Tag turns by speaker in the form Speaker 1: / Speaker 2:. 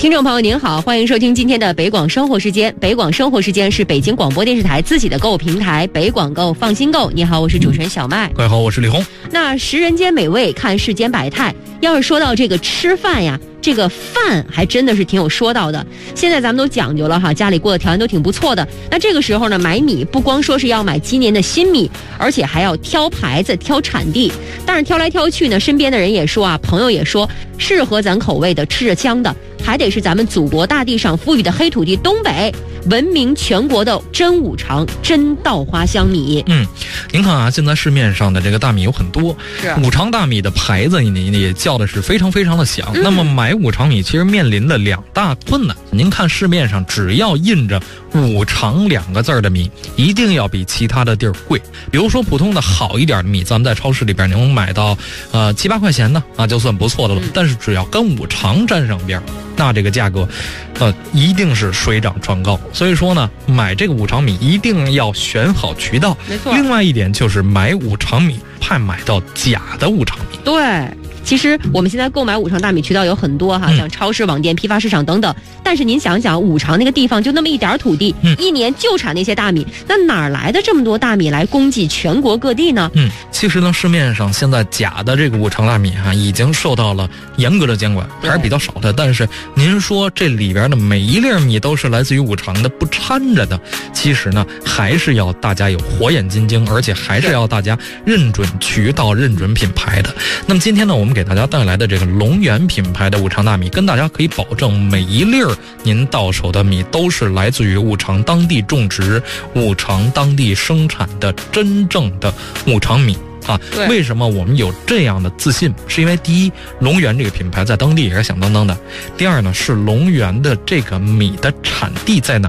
Speaker 1: 听众朋友您好，欢迎收听今天的北广生活时间。北广生活时间是北京广播电视台自己的购物平台，北广购放心购。你好，我是主持人小麦。
Speaker 2: 各位好，我是李红。
Speaker 1: 那食人间美味，看世间百态。要是说到这个吃饭呀，这个饭还真的是挺有说道的。现在咱们都讲究了哈，家里过的条件都挺不错的。那这个时候呢，买米不光说是要买今年的新米，而且还要挑牌子、挑产地。但是挑来挑去呢，身边的人也说啊，朋友也说，适合咱口味的、吃着香的，还得是咱们祖国大地上富裕的黑土地东北，闻名全国的真五常、真稻花香米。
Speaker 2: 您看啊，现在市面上的这个大米有很多，五常大米的牌子你也叫的是非常非常的响。那么买五常米其实面临的两大困难。您看市面上只要印着五常2个字的米，一定要比其他的地儿贵。比如说普通的好一点的米，咱们在超市里边能买到7、8块钱呢，就算不错的了。但是只要跟五常沾上边，那这个价格一定是水涨船高。所以说呢，买这个五常米一定要选好渠道。
Speaker 1: 没错。
Speaker 2: 另外一点就是买五常米怕买到假的五常米。
Speaker 1: 对，其实我们现在购买五常大米渠道有很多哈，像超市、网店、批发市场等等。但是您想想，五常那个地方就那么一点土地，一年就产那些大米，那哪来的这么多大米来供给全国各地呢？
Speaker 2: 其实呢，市面上现在假的这个五常大米已经受到了严格的监管，还是比较少的。但是您说这里边的每一粒米都是来自于五常的，不掺着的，其实呢，还是要大家有火眼金睛，而且还是要大家认准渠道、认准品牌的。那么今天呢，我们给大家带来的这个龙源品牌的五常大米，跟大家可以保证每一粒您到手的米都是来自于五常当地种植、五常当地生产的真正的五常米啊。为什么我们有这样的自信？是因为第一，龙源这个品牌在当地也是响当当的；第二呢，是龙源的这个米的产地在哪